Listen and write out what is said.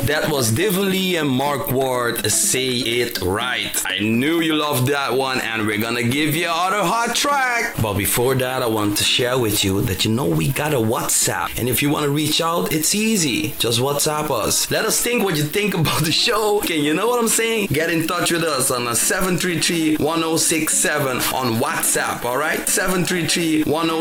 That was Devon Lee and Mark Ward, Say It Right. I knew you loved that one, and we're gonna give you another hot track. But before that, I want to share with you that we got a WhatsApp. And if you want to reach out, it's easy. Just WhatsApp us. Let us think what you think about the show. Okay, you know what I'm saying? Get in touch with us on a 733-1067 on WhatsApp, alright? 733-1067.